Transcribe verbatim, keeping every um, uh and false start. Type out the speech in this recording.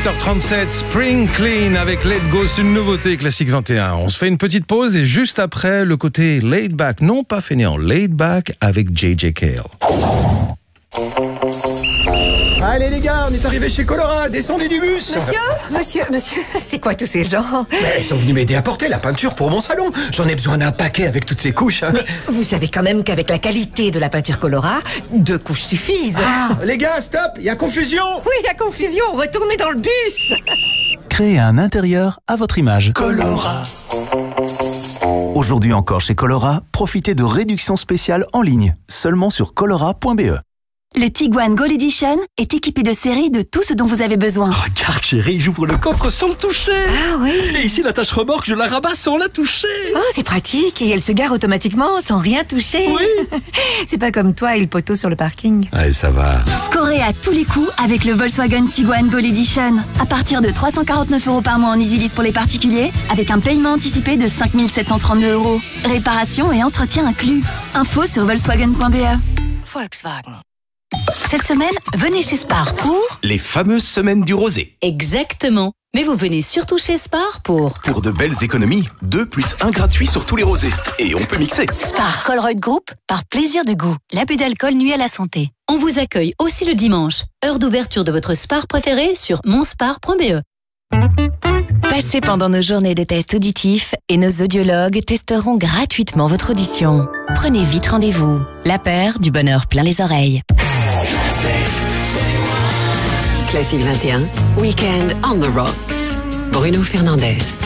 huit heures trente-sept, Spring Clean avec Let Go, c'est une nouveauté Classique vingt et un. On se fait une petite pause et juste après, le côté laid back, non pas fainéant, laid back avec J J Cale. Allez les gars, on est arrivés chez Colora, descendez du bus. Monsieur, monsieur, monsieur, c'est quoi tous ces gens? Mais ils sont venus m'aider à porter la peinture pour mon salon. J'en ai besoin d'un paquet avec toutes ces couches. Hein. Mais vous savez quand même qu'avec la qualité de la peinture Colora, deux couches suffisent. Ah, les gars, stop, il y a confusion. Oui, il y a confusion, retournez dans le bus. Créez un intérieur à votre image. Colora. Aujourd'hui encore chez Colora, profitez de réductions spéciales en ligne, seulement sur colora point b e. Le Tiguan Gold Edition est équipé de série de tout ce dont vous avez besoin. Regarde chérie, j'ouvre le coffre sans le toucher. Ah oui. Et ici la tâche remorque, je la rabats sans la toucher. Oh, c'est pratique et elle se gare automatiquement sans rien toucher. Oui. C'est pas comme toi et le poteau sur le parking. Allez, ça va. Scorez à tous les coups avec le Volkswagen Tiguan Gold Edition. À partir de trois cent quarante-neuf euros par mois en EasyLease pour les particuliers, avec un paiement anticipé de cinq mille sept cent trente-deux euros. Réparation et entretien inclus. Info sur volkswagen point b e. Volkswagen. Cette semaine, venez chez Spar pour... Les fameuses semaines du rosé. Exactement. Mais vous venez surtout chez Spar pour... Pour de belles économies, deux plus un gratuit sur tous les rosés. Et on peut mixer. Spar Colruyt Group, par plaisir du goût. L'abus d'alcool nuit à la santé. On vous accueille aussi le dimanche. Heure d'ouverture de votre Spar préféré sur monspar point b e. Passez pendant nos journées de tests auditifs et nos audiologues testeront gratuitement votre audition. Prenez vite rendez-vous. La paire du bonheur plein les oreilles. Classique vingt et un, Weekend on the Rocks. Bruno Fernandez.